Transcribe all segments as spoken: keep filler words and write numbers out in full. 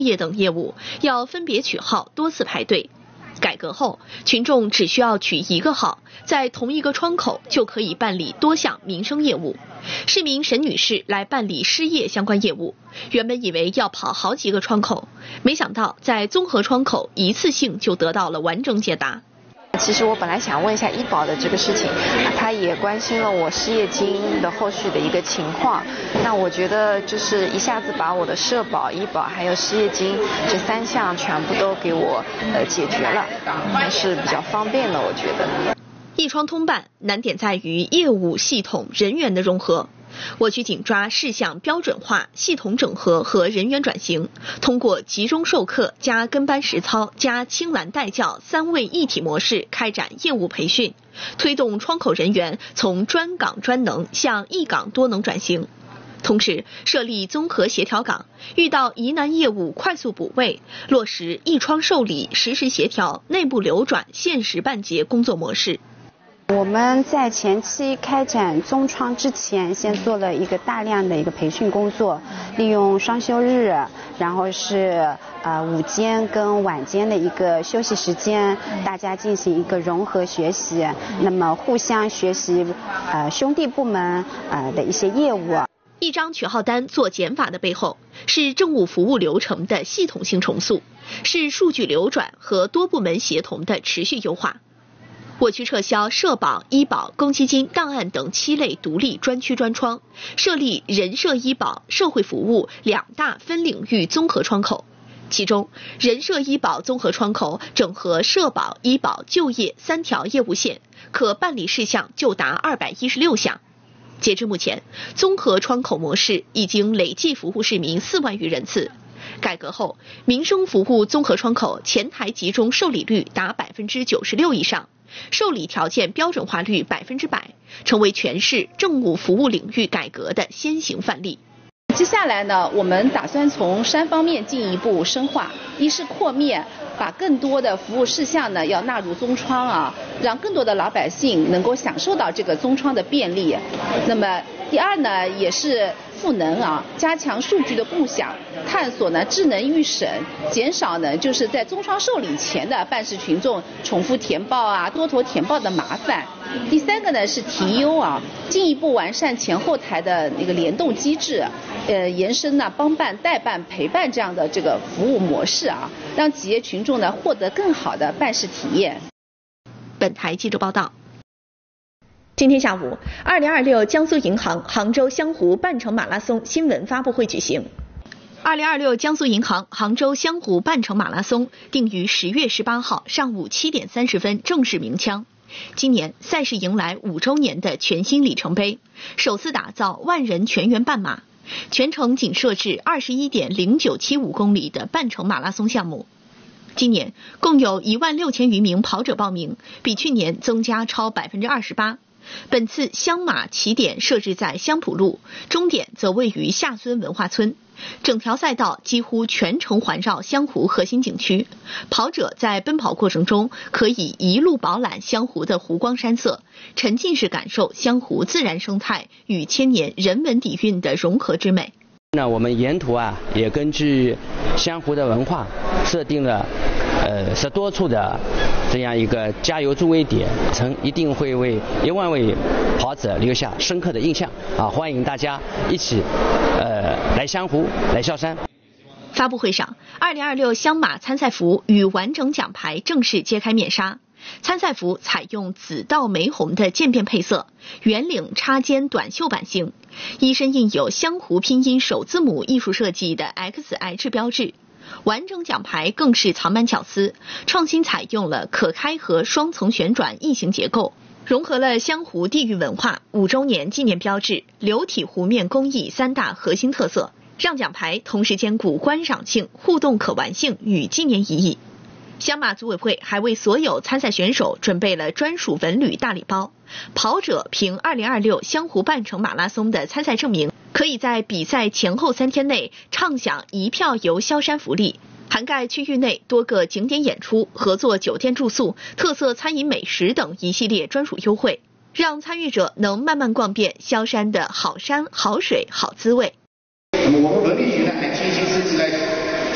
业等业务要分别取号多次排队。改革后，群众只需要取一个号，在同一个窗口就可以办理多项民生业务。市民沈女士来办理失业相关业务，原本以为要跑好几个窗口，没想到在综合窗口一次性就得到了完整解答。 其实我本来想问一下医保的这个事情，他也关心了我失业金的后续的一个情况。那我觉得就是一下子把我的社保、医保还有失业金这三项全部都给我呃解决了，还是比较方便的，我觉得。 一窗通办难点在于业务系统人员的融合。我局紧抓事项标准化、系统整合和人员转型，通过集中授课加跟班实操加青蓝带教三位一体模式开展业务培训，推动窗口人员从专岗专能向一岗多能转型。同时设立综合协调岗，遇到疑难业务快速补位，落实一窗受理、实时协调、内部流转、限时办结工作模式。 我们在前期开展综窗之前，先做了一个大量的一个培训工作，利用双休日，然后是呃午间跟晚间的一个休息时间，大家进行一个融合学习，那么互相学习呃兄弟部门呃的一些业务。 一张取号单做减法的背后，是政务服务流程的系统性重塑，是数据流转和多部门协同的持续优化。我局撤销社保、医保、公积金、档案等七类独立专区专窗，设立人社医保、社会服务两大分领域综合窗口。其中，人社医保综合窗口整合社保、医保、就业三条业务线，可办理事项就达二百一十六项。截至目前，综合窗口模式已经累计服务市民四万余人次。改革后，民生服务综合窗口前台集中受理率达百分之九十六以上。受理条件标准化率百分之百，成为全市政务服务领域改革的先行范例。 接下来呢，我们打算从三方面进一步深化：一是扩面，把更多的服务事项呢要纳入综窗啊，让更多的老百姓能够享受到这个综窗的便利。那么第二呢，也是赋能啊，加强数据的共享，探索呢智能预审，减少呢就是在综窗受理前的办事群众重复填报啊、多头填报的麻烦。第三个呢是提优啊，进一步完善前后台的那个联动机制，呃，延伸呢帮办、代办、陪伴这样的这个服务模式啊，让企业群众呢获得更好的办事体验。 本台记者报道。今天下午，二零二六江苏银行杭州湘湖半程马拉松新闻发布会举行。二零二六江苏银行杭州湘湖半程马拉松定于十月十八号上午七点三十分正式鸣枪。今年赛事迎来五周年的全新里程碑，首次打造万人全员半马，全程仅设置二十一点零九七五公里的半程马拉松项目。今年共有一万六千余名跑者报名，比去年增加超百分之二十八。本次湘马起点设置在香浦路，终点则位于下孙文化村。整条赛道几乎全程环绕湘湖核心景区，跑者在奔跑过程中可以一路饱览湘湖的湖光山色，沉浸式感受湘湖自然生态与千年人文底蕴的融合之美。 那我们沿途啊，也根据湘湖的文化设定了呃十多处的这样一个加油助威点，曾一定会为一万位跑者留下深刻的印象啊！欢迎大家一起呃来湘湖，来萧山。 发布会上，二零二六湘马参赛服与完整奖牌正式揭开面纱。参赛服采用紫到玫红的渐变配色，圆领插肩短袖版型，衣身印有湘湖拼音首字母艺术设计的 X H 标志。完整奖牌更是藏满巧思，创新采用了可开合双层旋转异形结构，融合了湘湖地域文化、五周年纪念标志、流体湖面工艺三大核心特色，让奖牌同时兼顾观赏性、互动可玩性与纪念意义。湘马组委会还为所有参赛选手准备了专属文旅大礼包，跑者凭二零二六湘湖半程马拉松的参赛证明，可以在比赛前后三天内畅享一票游萧山福利，涵盖区域内多个景点演出、合作酒店住宿、特色餐饮美食等一系列专属优惠，让参与者能慢慢逛遍萧山的好山好水好滋味。 那么我们文旅局呢，还精心设计了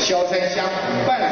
萧山乡办。